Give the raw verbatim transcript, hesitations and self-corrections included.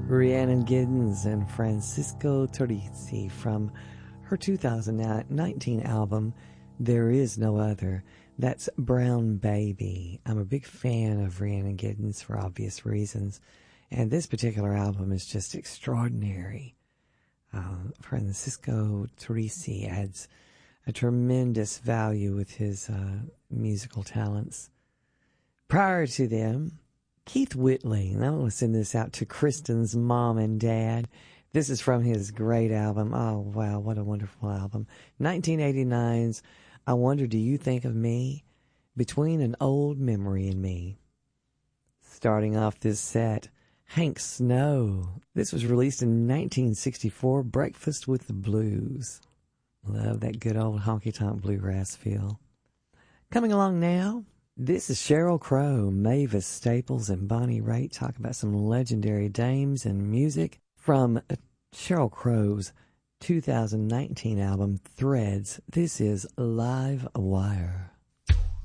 Rhiannon Giddens and Francisco Torrici from her two thousand nineteen album, There Is No Other. That's Brown Baby. I'm a big fan of Rhiannon Giddens for obvious reasons, and this particular album is just extraordinary. Uh, Francisco Torrici adds a tremendous value with his uh, musical talents. Prior to them, Keith Whitley, and I want to send this out to Kristen's mom and dad. This is from his great album. Oh, wow, what a wonderful album. nineteen eighty-nine's I Wonder Do You Think of Me? Between an Old Memory and Me. Starting off this set, Hank Snow. This was released in nineteen sixty-four, Breakfast with the Blues. Love that good old honky-tonk bluegrass feel. Coming along now, this is Sheryl Crow, Mavis Staples, and Bonnie Raitt talk about some legendary dames and music from Sheryl Crow's two thousand nineteen album, Threads. This is Live Wire.